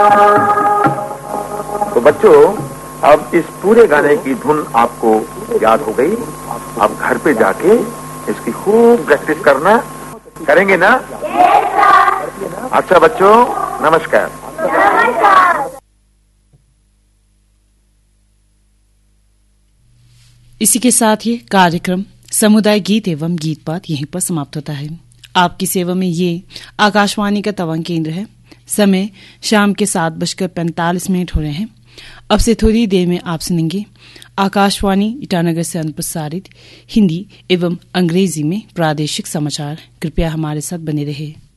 तो बच्चों, अब इस पूरे गाने की धुन आपको याद हो गई। अब घर पे जाके इसकी खूब प्रैक्टिस करना, करेंगे ना? अच्छा बच्चों, नमस्कार। इसी के साथ ये कार्यक्रम समुदाय गीत एवं गीत पाठ यहीं पर समाप्त होता है। आपकी सेवा में ये आकाशवाणी का तवांग केंद्र है। समय शाम के 7:45 हो रहे हैं। अब से थोड़ी देर में आप सुनेंगे आकाशवाणी ईटानगर से प्रसारित हिंदी एवं अंग्रेजी में प्रादेशिक समाचार। कृपया हमारे साथ बने रहे।